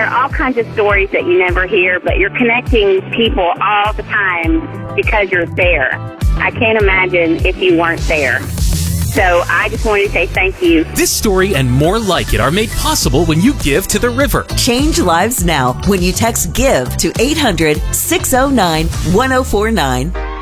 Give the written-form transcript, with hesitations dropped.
there are all kinds of stories that you never hear, but you're connecting people all the time because you're there. I can't imagine if you weren't there. So I just wanted to say thank you. This story and more like it are made possible when you give to the river. Change lives now when you text GIVE to 800-609-1049.